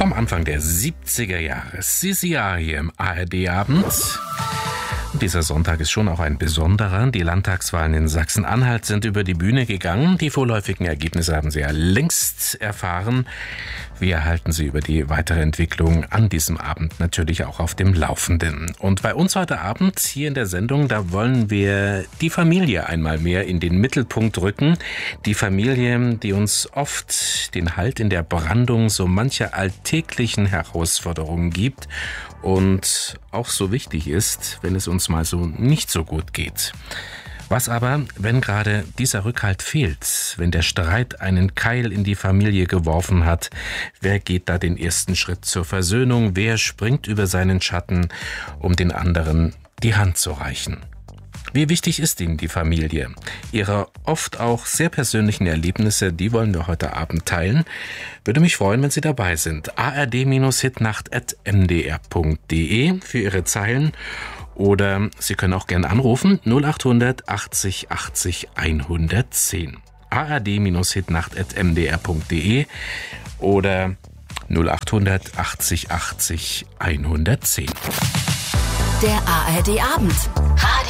vom Anfang der 70er Jahre. CCR hier im ARD-Abend. Dieser Sonntag ist schon auch ein besonderer. Die Landtagswahlen in Sachsen-Anhalt sind über die Bühne gegangen. Die vorläufigen Ergebnisse haben Sie ja längst erfahren. Wir halten Sie über die weitere Entwicklung an diesem Abend natürlich auch auf dem Laufenden. Und bei uns heute Abend hier in der Sendung, da wollen wir die Familie einmal mehr in den Mittelpunkt rücken. Die Familie, die uns oft den Halt in der Brandung so mancher alltäglichen Herausforderungen gibt und auch so wichtig ist, wenn es uns mal so nicht so gut geht. Was aber, wenn gerade dieser Rückhalt fehlt, wenn der Streit einen Keil in die Familie geworfen hat, wer geht da den ersten Schritt zur Versöhnung, wer springt über seinen Schatten, um den anderen die Hand zu reichen? Wie wichtig ist Ihnen die Familie? Ihre oft auch sehr persönlichen Erlebnisse, die wollen wir heute Abend teilen. Würde mich freuen, wenn Sie dabei sind. ard-hitnacht@mdr.de für Ihre Zeilen. Oder Sie können auch gerne anrufen, 0800 80 80 110. ard-hitnacht@mdr.de oder 0800 80 80 110. Der ARD-Abend.